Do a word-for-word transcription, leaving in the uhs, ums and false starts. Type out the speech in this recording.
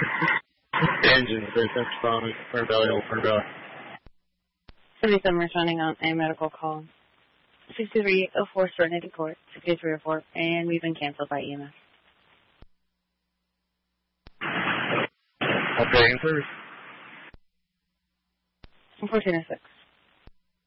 Engine, three six five, Fern Valley, Old Fern Valley. seventy-seven responding on a medical call. sixty-three oh four Serenity Court, sixty-three oh four, and we've been canceled by E M S. Operating service. fourteen oh six.